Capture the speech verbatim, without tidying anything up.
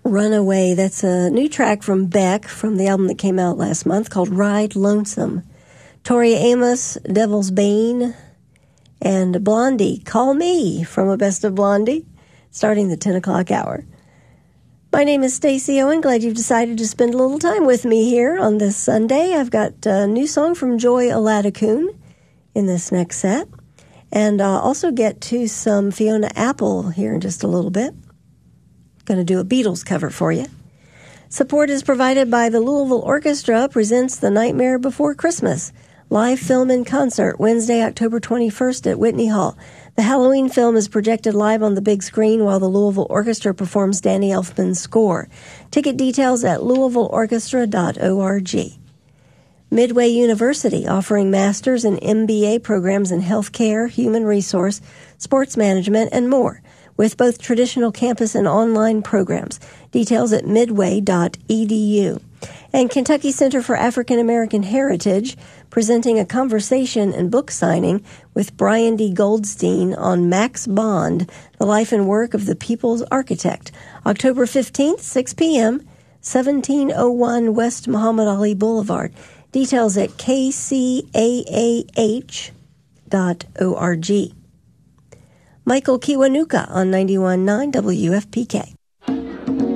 Runaway. That's a new track from Beck from the album that came out last month called Ride Lonesome. Tori Amos, Devil's Bane, and Blondie, Call Me from A Best of Blondie, starting the ten o'clock hour. My name is Stacey Owen. Glad you've decided to spend a little time with me here on this Sunday. I've got a new song from Joy Aladakun in this next set, and I'll also get to some Fiona Apple here in just a little bit. Going to do a Beatles cover for you. Support is provided by the Louisville Orchestra presents The Nightmare Before Christmas, live film in concert, Wednesday, October twenty-first at Whitney Hall. The Halloween film is projected live on the big screen while the Louisville Orchestra performs Danny Elfman's score. Ticket details at louisville orchestra dot org. Midway University, offering master's and M B A programs in healthcare, human resource, sports management, and more, with both traditional campus and online programs. Details at midway dot e d u. And Kentucky Center for African American Heritage, presenting a conversation and book signing with Brian D. Goldstein on Max Bond, the life and work of the people's architect. October fifteenth, six p.m., seventeen oh one West Muhammad Ali Boulevard. Details at k c a a h dot org. Michael Kiwanuka on ninety-one point nine W F P K.